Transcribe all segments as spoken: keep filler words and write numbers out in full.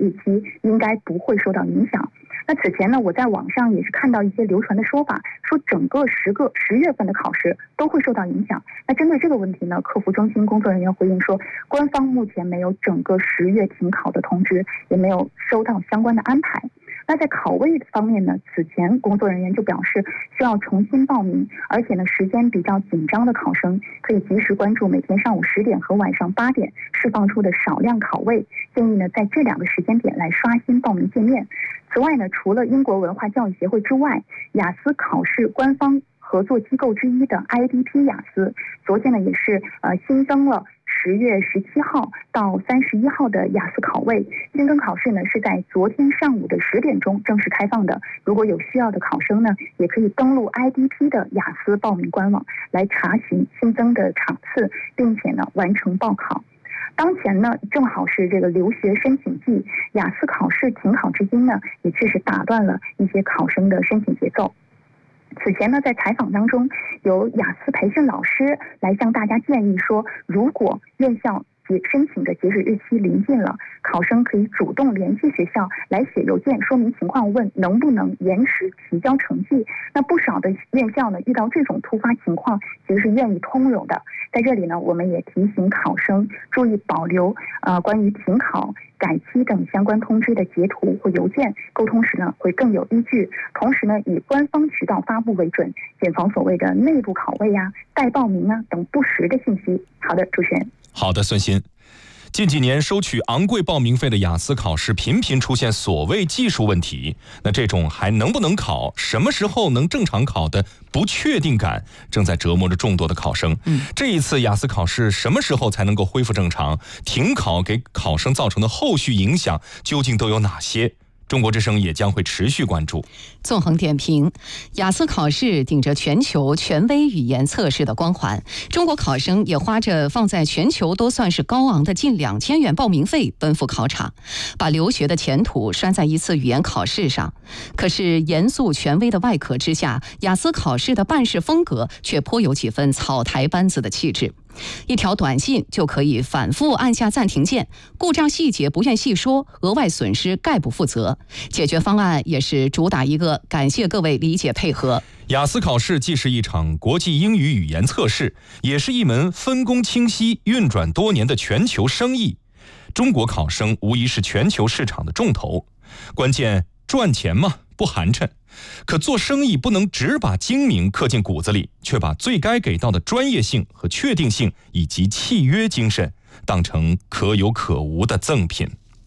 日期应该不会受到影响。那此前呢，我在网上也是看到一些流传的说法，说整个十个十月份的考试都会受到影响。那针对这个问题呢，客服中心工作人员回应说，官方目前没有整个十月停考的通知，也没有收到相关的安排。那在考位方面呢，此前工作人员就表示需要重新报名，而且呢时间比较紧张的考生可以及时关注每天上午十点和晚上八点释放出的少量考位，建议呢在这两个时间点来刷新报名界面。此外呢，除了英国文化教育协会之外，雅思考试官方合作机构之一的 I D P 雅思，昨天呢也是呃新增了十月十七号到三十一号的雅思考位。新增考试呢是在昨天上午的十点钟正式开放的。如果有需要的考生呢，也可以登录 I D P 的雅思报名官网来查询新增的场次，并且呢完成报考。当前呢，正好是这个留学申请季，雅思考试停考至今呢，也确实打断了一些考生的申请节奏。此前呢，在采访当中，有雅思培训老师来向大家建议说，如果院校截申请的截止日期临近了，考生可以主动联系学校来写邮件说明情况，问能不能延迟提交成绩。那不少的院校呢，遇到这种突发情况，其实是愿意通融的。在这里呢，我们也提醒考生注意保留呃关于停考、改期等相关通知的截图或邮件，沟通时呢会更有依据。同时呢，以官方渠道发布为准，谨防所谓的内部考位呀、代报名啊等不实的信息。好的，主持人。 好的，孙鑫。近几年收取昂贵报名费的雅思考试频频出现所谓技术问题，那这种还能不能考、什么时候能正常考的不确定感正在折磨着众多的考生。嗯，这一次雅思考试什么时候才能够恢复正常？停考给考生造成的后续影响究竟都有哪些？中国之声也将会持续关注。 纵横点评，雅思考试顶着全球权威语言测试的光环，中国考生也花着放在全球都算是高昂的近两千元报名费奔赴考场，把留学的前途拴在一次语言考试上。可是严肃权威的外壳之下，雅思考试的办事风格却颇有几分草台班子的气质。一条短信就可以反复按下暂停键，故障细节不愿细说，额外损失概不负责。解决方案也是主打一个感谢各位理解配合。 雅思考试既是一场国际英语语言测试，也是一门分工清晰、运转多年的全球生意。中国考生无疑是全球市场的重头，关键赚钱嘛，不寒碜。可做生意不能只把精明刻进骨子里，却把最该给到的专业性和确定性以及契约精神当成可有可无的赠品。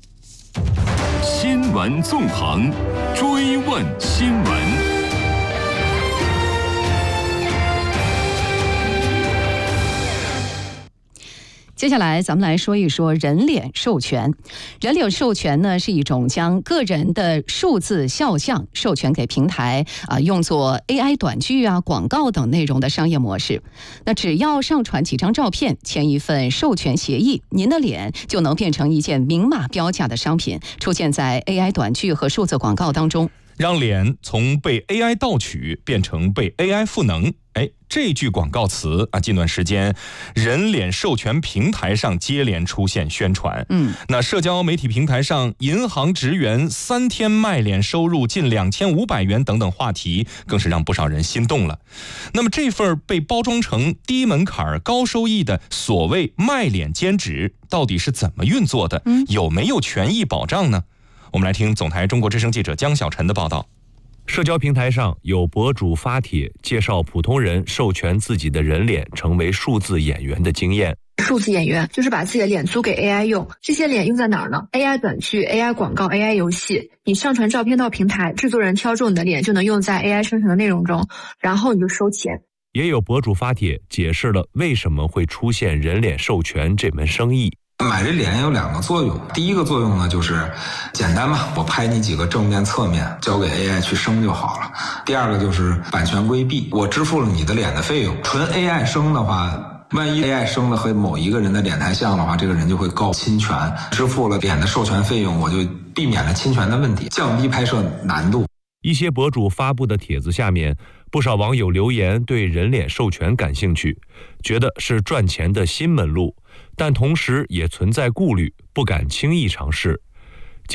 新闻纵横，追问新闻。 接下来咱们来说一说人脸授权。人脸授权呢，是一种将个人的数字肖像授权给平台啊、呃，用作 A I 短剧啊、广告等内容的商业模式。那只要上传几张照片，签一份授权协议，您的脸就能变成一件明码标价的商品，出现在 A I 短剧和数字广告当中。 让脸从被 A I 盗取变成被 A I 赋能。哎，这句广告词啊，近段时间人脸授权平台上接连出现宣传。嗯，那社交媒体平台上银行职员三天卖脸收入近两千五百元等等话题，更是让不少人心动了。那么这份被包装成低门槛高收益的所谓卖脸兼职，到底是怎么运作的？有没有权益保障呢？我们来听总台中国之声记者江小晨的报道。 社交平台上有博主发帖介绍普通人授权自己的人脸成为数字演员的经验。 数字演员就是把自己的脸租给 A I 用，这些脸用在哪儿呢？ A I 短剧、A I 广告、A I 游戏。你上传照片到平台，制作人挑中你的脸就能用在 A I 生成的内容中，然后你就收钱。 也有博主发帖解释了为什么会出现人脸授权这门生意。 买这脸有两个作用，第一个作用呢就是简单嘛，我拍你几个正面侧面交给 A I 去生就好了。第二个就是版权规避，我支付了你的脸的费用。纯 A I 生的话，万一 A I 生的和某一个人的脸太像的话，这个人就会告侵权。支付了脸的授权费用，我就避免了侵权的问题，降低拍摄难度。 一些博主发布的帖子下面，不少网友留言对人脸授权感兴趣，觉得是赚钱的新门路，但同时也存在顾虑，不敢轻易尝试。